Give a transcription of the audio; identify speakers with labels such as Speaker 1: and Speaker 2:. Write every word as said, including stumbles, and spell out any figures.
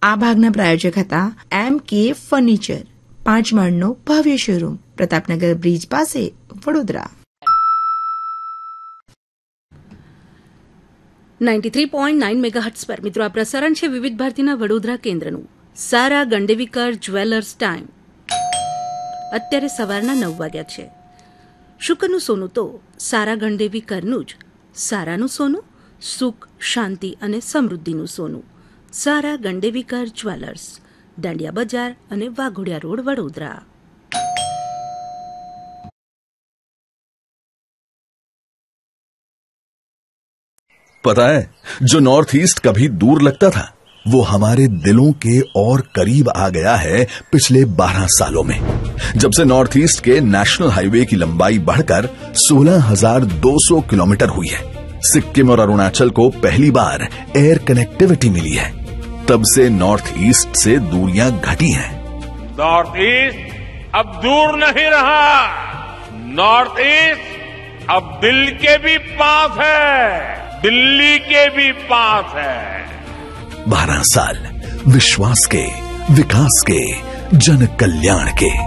Speaker 1: આ ભાગના પ્રાયોજક હતા એમ કે ફર્નિચર, પાંચ માળનો ભવ્ય શોરૂમ, પ્રતાપનગર બ્રિજ પાસે, Vadodara.
Speaker 2: Ninety three point nine megahertz પર મિત્રો આ પ્રસારણ છે વિવિધ ભારતીના વડોદરા કેન્દ્રનું. સારા ગંડેવીકર જ્વેલર્સ ટાઈમ. અત્યારે સવારના નવ વાગ્યા છે. શુકરનું સોનું તો સારા ગંડેવીકરનું જ. સારાનું સોનું, સુખ, શાંતિ અને સમૃદ્ધિનું સોનું. સારા ગંડેવીકર જ્વેલર્સ, દાંડિયા બજાર અને વાઘોડિયા રોડ, વડોદરા.
Speaker 3: पता है, जो नॉर्थ ईस्ट कभी दूर लगता था वो हमारे दिलों के और करीब आ गया है पिछले बारह सालों में, जब से नॉर्थ ईस्ट के नेशनल हाईवे की लंबाई बढ़कर सोलह हज़ार दो सौ किलोमीटर हुई है. सिक्किम और अरुणाचल को पहली बार एयर कनेक्टिविटी मिली है. तब से नॉर्थ ईस्ट से दूरियां घटी हैं.
Speaker 4: नॉर्थ ईस्ट अब दूर नहीं रहा. नॉर्थ ईस्ट अब दिल के भी पास है, दिल्ली के भी पास है.
Speaker 3: बारह साल विश्वास के, विकास के, जन कल्याण के.